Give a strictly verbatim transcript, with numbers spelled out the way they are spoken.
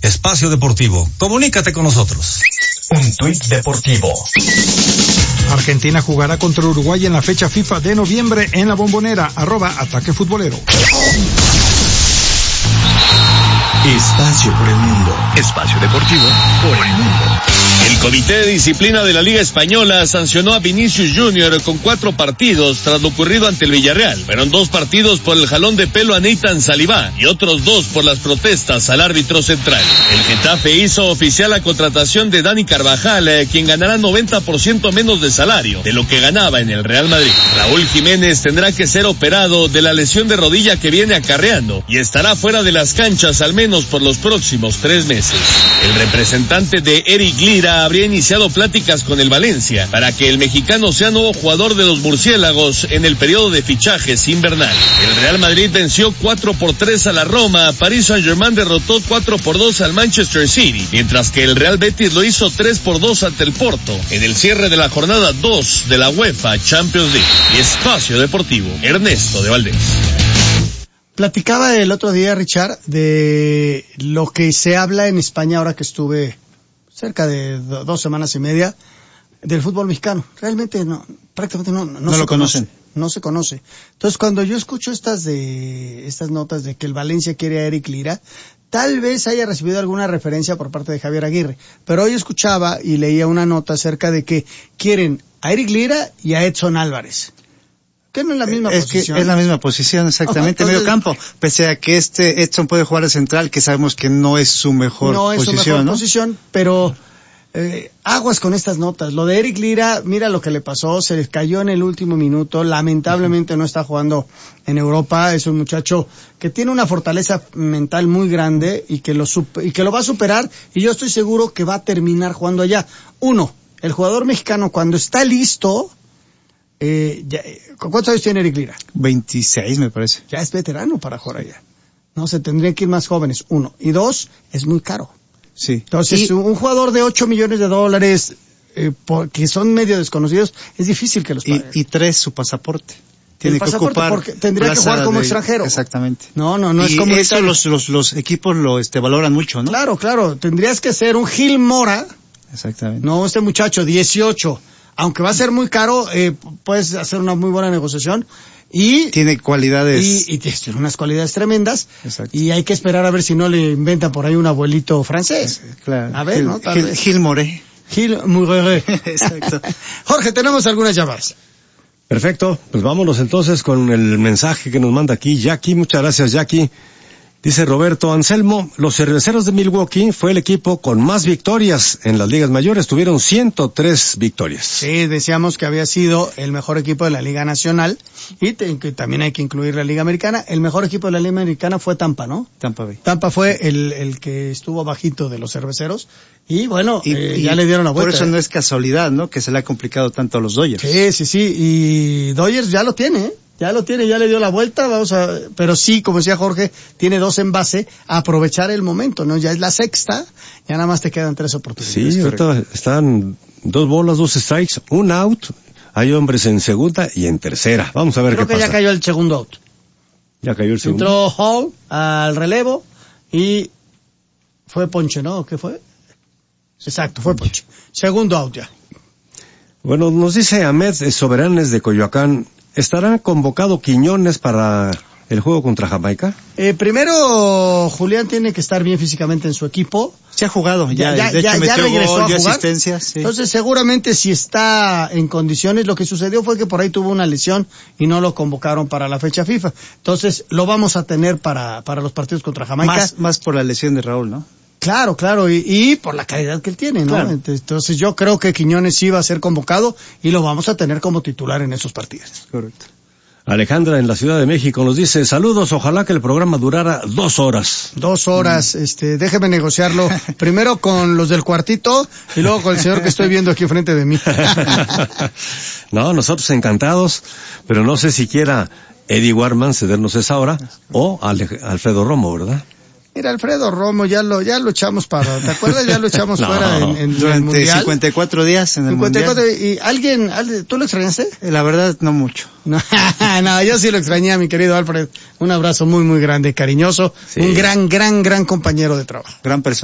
Espacio Deportivo. Comunícate con nosotros. Un tuit deportivo. Argentina jugará contra Uruguay en la fecha FIFA de noviembre en la Bombonera. Arroba Ataque Futbolero. Espacio por el mundo. Espacio deportivo por el mundo. El Comité de Disciplina de la Liga Española sancionó a Vinicius Junior con cuatro partidos tras lo ocurrido ante el Villarreal. Fueron dos partidos por el jalón de pelo a Nathan Salibá y otros dos por las protestas al árbitro central. El Getafe hizo oficial la contratación de Dani Carvajal, eh, quien ganará noventa por ciento menos de salario de lo que ganaba en el Real Madrid. Raúl Jiménez tendrá que ser operado de la lesión de rodilla que viene acarreando y estará fuera de las canchas al menos por los próximos tres meses. El representante de Eric Lira habría iniciado pláticas con el Valencia para que el mexicano sea nuevo jugador de los murciélagos en el periodo de fichajes invernal. El Real Madrid venció cuatro por tres a la Roma, Paris Saint-Germain derrotó cuatro por dos al Manchester City, mientras que el Real Betis lo hizo tres por dos ante el Porto en el cierre de la jornada dos de la UEFA Champions League. Y Espacio Deportivo, Ernesto de Valdés. Platicaba el otro día, Richard, de lo que se habla en España ahora que estuve cerca de do, dos semanas y media del fútbol mexicano. Realmente no, prácticamente no, no, no se lo conoce, conocen. No se conoce. Entonces, cuando yo escucho estas de estas notas de que el Valencia quiere a Eric Lira, tal vez haya recibido alguna referencia por parte de Javier Aguirre. Pero hoy escuchaba y leía una nota acerca de que quieren a Eric Lira y a Edson Álvarez. Que no es la misma es posición. Que es la misma posición, exactamente, Ajá, entonces, medio campo. Pese a que este Edson puede jugar de central, que sabemos que no es su mejor no es posición, su mejor ¿no? posición, pero eh, aguas con estas notas. Lo de Eric Lira, mira lo que le pasó, se les cayó en el último minuto, lamentablemente no está jugando en Europa, es un muchacho que tiene una fortaleza mental muy grande y que lo super, y que lo va a superar, y yo estoy seguro que va a terminar jugando allá. Uno, el jugador mexicano cuando está listo, Eh, ya, ¿cuántos años tiene Eric Lira? veintiséis me parece. Ya es veterano para jugar allá. No, se tendrían que ir más jóvenes, uno. Y dos, es muy caro. Sí. Entonces, y, un jugador de ocho millones de dólares, eh, por, que son medio desconocidos, es difícil que los paguen. Y, y tres, su pasaporte. Tiene el pasaporte que ocupar porque tendría que jugar como de, extranjero. Exactamente. No, no, no y es como eso los, los, los equipos lo este, valoran mucho, ¿no? Claro, claro. Tendrías que ser un Gil Mora. Exactamente. No, este muchacho, dieciocho. Aunque va a ser muy caro, eh, puedes hacer una muy buena negociación. Y tiene cualidades. Y, y tiene unas cualidades tremendas. Exacto. Y hay que esperar a ver si no le inventan por ahí un abuelito francés. Claro. A ver, Gil, ¿no? Tal Gil, vez. Gil Moré. Gil Moré. Exacto. Jorge, tenemos algunas llamadas. Perfecto, pues vámonos entonces con el mensaje que nos manda aquí Jackie. Muchas gracias, Jackie. Dice Roberto Anselmo, los Cerveceros de Milwaukee fue el equipo con más victorias en las ligas mayores, tuvieron ciento tres victorias. Sí, decíamos que había sido el mejor equipo de la Liga Nacional y te, que también hay que incluir la Liga Americana. El mejor equipo de la Liga Americana fue Tampa, ¿no? Tampa Bay. Tampa fue el, el que estuvo bajito de los Cerveceros y bueno, y, eh, y ya le dieron la vuelta. Por eso ¿eh? no es casualidad, ¿no? Que se le ha complicado tanto a los Dodgers. Sí, sí, sí, y Dodgers ya lo tiene, ¿eh? Ya lo tiene, ya le dio la vuelta, vamos a, pero sí, como decía Jorge, tiene dos en base, a aprovechar el momento, ¿no? Ya es la sexta, ya nada más te quedan tres oportunidades. Sí, ahorita están dos bolas, dos strikes, un out, hay hombres en segunda y en tercera. Vamos a ver Creo qué que pasa. ya cayó el segundo out. Ya cayó el segundo. Entró Hall al relevo y fue ponche, ¿no? ¿Qué fue? Exacto, fue ponche. Segundo out ya. Bueno, nos dice Ahmed Soberanes de Coyoacán, ¿estará convocado Quiñones para el juego contra Jamaica? Eh, primero, Julián tiene que estar bien físicamente en su equipo. Se ha jugado, ya, ya, de ya, hecho ya metió regresó gol, a dio jugar. asistencia. Sí. Entonces, seguramente si está en condiciones, lo que sucedió fue que por ahí tuvo una lesión y no lo convocaron para la fecha FIFA. Entonces, lo vamos a tener para, para los partidos contra Jamaica. Más, más por la lesión de Raúl, ¿no? Claro, claro, y, y por la calidad que él tiene, ¿no? Claro. Entonces, yo creo que Quiñones sí va a ser convocado y lo vamos a tener como titular en esos partidos. Correcto. Alejandra en la Ciudad de México nos dice, saludos, ojalá que el programa durara dos horas. Dos horas, mm. este, déjeme negociarlo primero con los del cuartito y luego con el señor que estoy viendo aquí enfrente de mí. No, nosotros encantados, pero no sé si quiera Eddie Warman cedernos esa hora o Ale- Alfredo Romo, ¿verdad? Mira, Alfredo Romo ya lo ya lo echamos para, ¿te acuerdas? Ya lo echamos no, fuera en, en durante el Mundial. cincuenta y cuatro días en el cincuenta y cuatro, Mundial. y alguien, alguien, ¿tú lo extrañaste? La verdad, no mucho. No, no, yo sí lo extrañé, mi querido Alfred. Un abrazo muy, muy grande, cariñoso. Sí. Un gran, gran, gran compañero de trabajo. Gran persona.